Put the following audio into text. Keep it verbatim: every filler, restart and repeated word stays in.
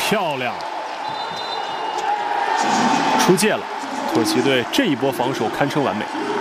漂亮，出界了。土耳其队这一波防守堪称完美。